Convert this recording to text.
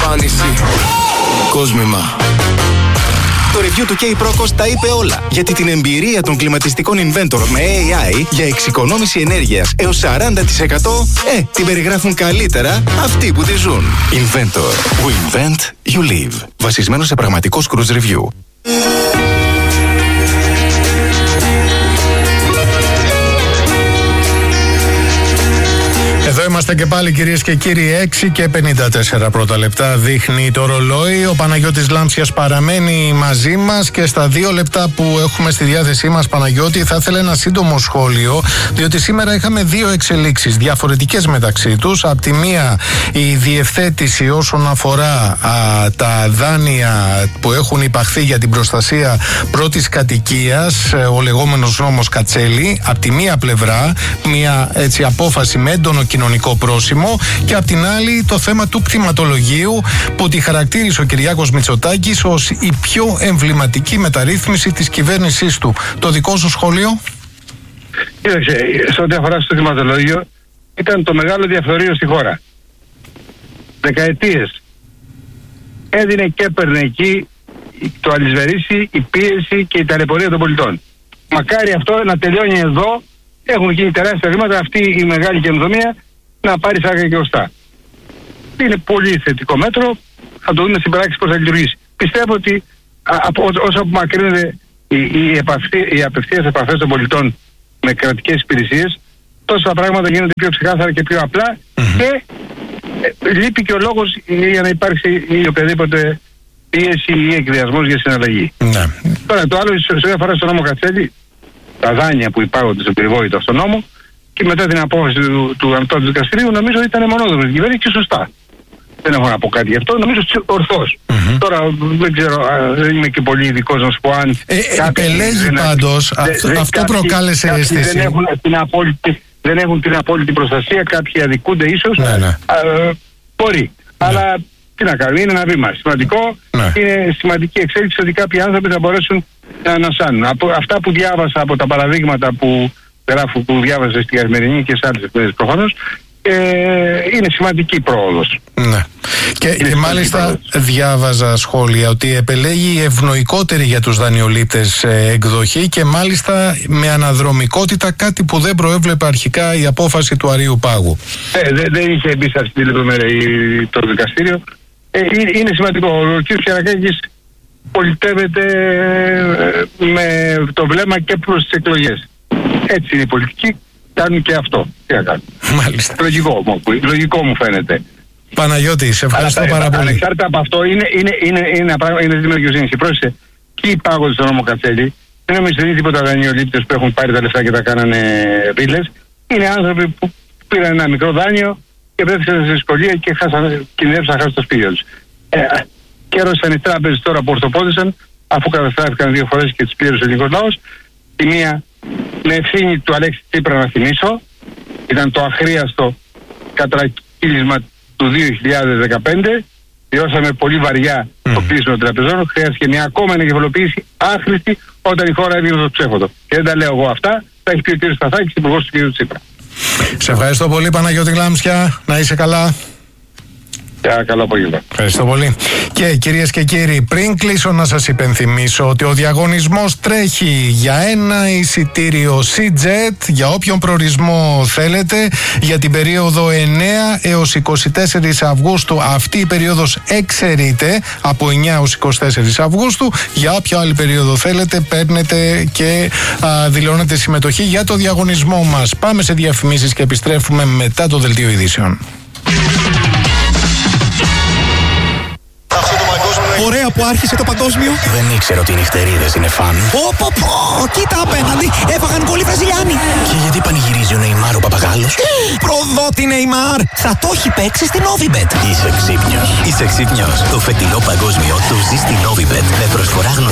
άνηση. Κόσμημα. Το review του K-Procos τα είπε όλα. Γιατί την εμπειρία των κλιματιστικών Inventor με AI για εξοικονόμηση ενέργειας έως 40% την περιγράφουν καλύτερα αυτοί που τη ζουν. Inventor. We invent, you live. Βασισμένο σε πραγματικό cruise review. Εδώ είμαστε και πάλι, κυρίες και κύριοι. 6:54 πρώτα λεπτά δείχνει το ρολόι. Ο Παναγιώτης Λάμψιας παραμένει μαζί μας και στα 2 λεπτά που έχουμε στη διάθεσή μας, Παναγιώτη, θα ήθελα ένα σύντομο σχόλιο, διότι σήμερα είχαμε 2 εξελίξεις διαφορετικές μεταξύ τους. Απ' τη μία η διευθέτηση όσον αφορά τα δάνεια που έχουν υπαχθεί για την προστασία πρώτης κατοικίας, ο λεγόμενος νόμος Κατσέλη. Απ' τη μία πλευρά μια έτσι απόφαση με έντονο κοινωνικό πρόσημο, και απ' την άλλη το θέμα του κτηματολογίου που τη χαρακτήρισε ο Κυριάκος Μητσοτάκης ως η πιο εμβληματική μεταρρύθμιση της κυβέρνησής του. Το δικό σου σχόλιο? Κοίταξε, σε ό,τι αφορά στο κτηματολόγιο, ήταν το μεγάλο διαφθορείο στη χώρα. Δεκαετίες έδινε και έπαιρνε εκεί το αλυσβερίσι, η πίεση και η ταλαιπωρία των πολιτών. Μακάρι αυτό να τελειώνει εδώ. Έχουν γίνει τεράστια βήματα, αυτή η μεγάλη καινοτομία να πάρει σάρκα και οστά. Είναι πολύ θετικό μέτρο, θα το δούμε στην πράξη πώς θα λειτουργήσει. Πιστεύω ότι όσο απομακρύνεται οι απευθείας επαφές των πολιτών με κρατικές υπηρεσίες, τόσο τα πράγματα γίνονται πιο ξεκάθαρα και πιο απλά, και λείπει και ο λόγος για να υπάρξει ή οποιαδήποτε πίεση ή εκβιασμός για συναλλαγή. Τώρα το άλλο, σε ό,τι αφορά στον νόμο Κατσέλη, τα δάνεια που υπάρχονται στον περιβόητο αυτόν νόμο, και μετά την απόφαση του Ανώτατου Δικαστηρίου, νομίζω ότι ήταν μονόδρομη η κυβέρνηση και σωστά. Δεν έχω να πω κάτι γι' αυτό, νομίζω ορθώς. Τώρα δεν ξέρω, δεν είμαι και πολύ ειδικός να σου πω αν. Επελέγει πάντως, αυτό προκάλεσε αίσθηση. Δεν έχουν την απόλυτη προστασία, κάποιοι αδικούνται ίσως. Μπορεί. Αλλά τι να κάνουμε, είναι ένα βήμα σημαντικό. Είναι σημαντική εξέλιξη ότι κάποιοι άνθρωποι θα μπορέσουν να ανασάνουν. Από αυτά που διάβασα, από τα παραδείγματα που διάβασα στην Καθημερινή και σε άλλες εκδόσεις προφανώς, είναι σημαντική πρόοδος. Ναι. Και μάλιστα διάβαζα σχόλια ότι επελέγει η ευνοϊκότερη για τους δανειολήπτες εκδοχή, και μάλιστα με αναδρομικότητα, κάτι που δεν προέβλεπε αρχικά η απόφαση του Αρείου Πάγου. Δεν είχε μπει σε αυτή τη λεπτομέρεια το δικαστήριο. Είναι σημαντικό. Ο κ. Πιερακάκης πολιτεύεται με το βλέμμα και προς τις εκλογές. Έτσι είναι η πολιτική, κάνουν και αυτό. Τι να κάνουν. Μάλιστα. Λογικό μου φαίνεται. Παναγιώτη, σε ευχαριστώ πάρα πολύ. Ανεξάρτητα από αυτό, είναι ζήτημα δικαιοσύνης. Πρόσεχε, και οι πάγοντες στον νόμο Κατσέλη δεν είναι τίποτα δανειολήπτες που έχουν πάρει τα λεφτά και τα κάνανε ρίλες. Είναι άνθρωποι που πήραν ένα μικρό δάνειο και βρέθηκαν σε δυσκολία και κινδυνεύσαν να χάσουν το σπίτι τους. Κέρωσαν οι τράπεζες τώρα που ορθοπόδησαν, αφού καταστράφηκαν 2 φορές και τις πλήρωσε ο ελληνικός λαός. Η μία με ευθύνη του Αλέξη Τσίπρα, να θυμίσω, ήταν το αχρίαστο κατρακύλισμα του 2015. Βιώσαμε πολύ βαριά το κλείσιμο των τραπεζών. Χρειάστηκε μια ακόμα εγκεφαλοποίηση άχρηστη όταν η χώρα έβγαινε στο ψέφωτο. Και δεν τα λέω εγώ αυτά, τα έχει πει ο κ. Σταθάκης, υπουργός του κ. Τσίπρα. Σε ευχαριστώ πολύ, Παναγιώτη Λάμψια. Να είσαι καλά. Καλό απόγευμα. Ευχαριστώ πολύ. Και κυρίες και κύριοι, πριν κλείσω να σας υπενθυμίσω ότι ο διαγωνισμός τρέχει για ένα εισιτήριο SeaJet για όποιον προορισμό θέλετε για την περίοδο 9 έως 24 Αυγούστου. Αυτή η περίοδος εξαιρείται από 9 έως 24 Αυγούστου. Για όποια άλλη περίοδο θέλετε παίρνετε και δηλώνετε συμμετοχή για το διαγωνισμό μας. Πάμε σε διαφημίσεις και επιστρέφουμε μετά το δελτίο ειδήσεων. Ωραία που άρχισε το παγκόσμιο. Δεν ήξερα ότι οι νυχτερίδες είναι φαν. Κοίτα απέναντι, έφαγαν πολύ Βραζιλιάνοι. Και γιατί πανηγυρίζει ο Νεϊμάρ ο παπαγάλος? Προδότη Νεϊμάρ, θα το έχει παίξει στην Novibet. Είσαι ξύπνιος. Το φετινό παγκόσμιο το ζει στην Novibet με προσφορά